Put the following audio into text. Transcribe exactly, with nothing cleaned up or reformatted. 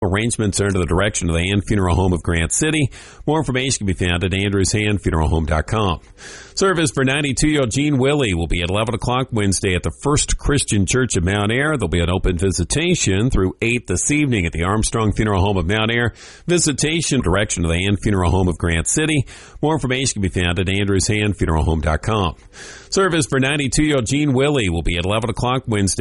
Arrangements are under the direction of the Hand Funeral Home of Grant City. More information can be found at andrews hand funeral home dot com. Service for ninety-two-year-old Gene Willie will be at eleven o'clock Wednesday at the First Christian Church of Mount Ayr. There'll be an open visitation through eight this evening at the Armstrong Funeral Home of Mount Ayr. Visitation direction of the Hand Funeral Home of Grant City. More information can be found at andrews hand funeral home dot com. Service for ninety-two-year-old Gene Willie will be at eleven o'clock Wednesday